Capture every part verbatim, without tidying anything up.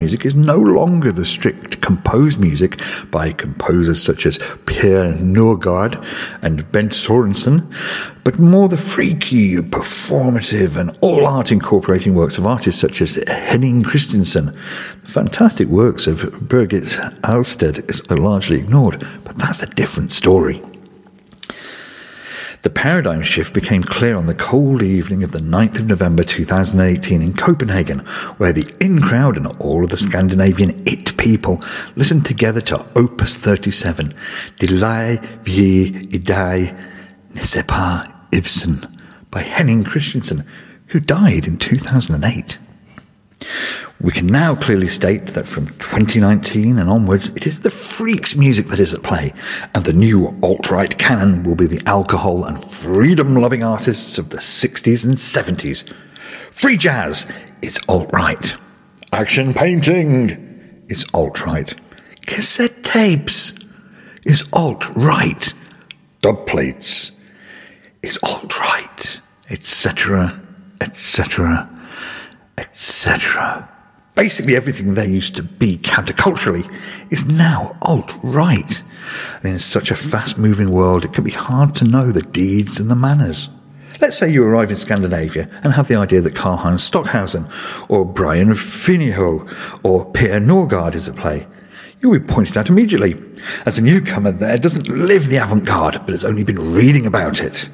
music is no longer the strict composed music by composers such as Per Nørgaard and Bent Sorensen, but more the freaky, performative and all-art incorporating works of artists such as Henning Christensen. The fantastic works of Birgit Alsted are largely ignored, but that's a different story. The paradigm shift became clear on the cold evening of the ninth of November two thousand eighteen in Copenhagen, where the in-crowd and all of the Scandinavian it people listened together to Opus thirty-seven, De la vie idée ne sais pas Ibsen, by Henning Christensen, who died in two thousand eight. We can now clearly state that from twenty nineteen and onwards, it is the Freaks music that is at play, and the new alt-right canon will be the alcohol and freedom-loving artists of the sixties and seventies. Free jazz is alt-right. Action painting is alt-right. Cassette tapes is alt-right. Dub plates is alt-right, et cetera, et cetera, et cetera. Basically everything there used to be counterculturally is now alt-right. And in such a fast-moving world, it can be hard to know the deeds and the manners. Let's say you arrive in Scandinavia and have the idea that Karl-Heinz Stockhausen or Brian Finiho or Per Nørgaard is at play. You'll be pointed out immediately, as a newcomer there doesn't live the avant-garde, but has only been reading about it.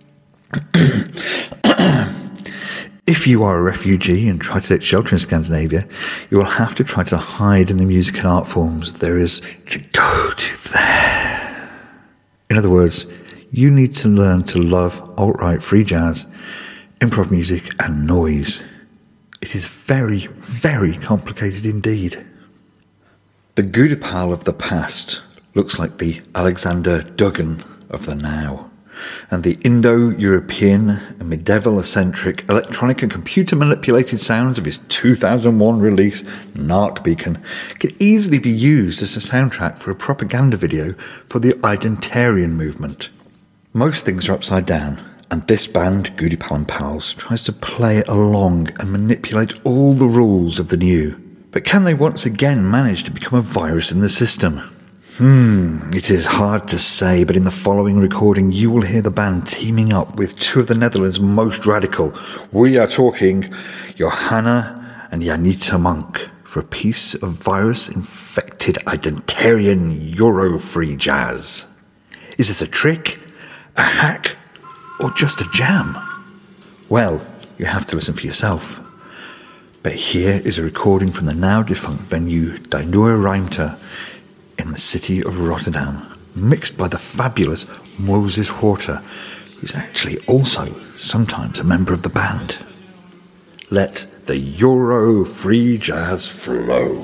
If you are a refugee and try to take shelter in Scandinavia, you will have to try to hide in the music and art forms there is to go to there. In other words, you need to learn to love alt-right free jazz, improv music and noise. It is very, very complicated indeed. The Gudipal of the past looks like the Alexander Duggan of the now. And the Indo-European and medieval-eccentric electronic and computer-manipulated sounds of his two thousand one release, Narc Beacon, can easily be used as a soundtrack for a propaganda video for the Identarian movement. Most things are upside down, and this band, Gudipal and Pals, tries to play along and manipulate all the rules of the new. But can they once again manage to become a virus in the system? Hmm, it is hard to say, but in the following recording you will hear the band teaming up with two of the Netherlands' most radical. We are talking Johanna and Janita Monk for a piece of virus-infected Identarian Euro-free jazz. Is this a trick, a hack, or just a jam? Well, you have to listen for yourself. But here is a recording from the now-defunct venue Die Nieuwe Ruimte in the city of Rotterdam, mixed by the fabulous Moses Horta, who's actually also sometimes a member of the band. Let the Euro free jazz flow.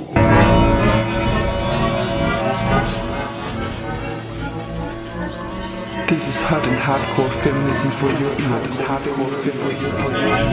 This is hot and hardcore feminism for your ears. Hardcore feminism for your ears.